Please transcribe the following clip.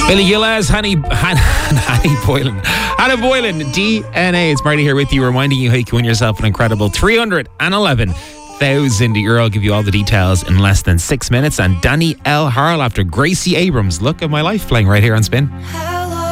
Billy Gilles, Hannah Boylan, DNA. It's Marty here with you, reminding you how you can win yourself an incredible €311,000. I'll give you all the details in less than 6 minutes. And Danny L. Harl after Gracie Abrams. Look at My Life playing right here on Spin.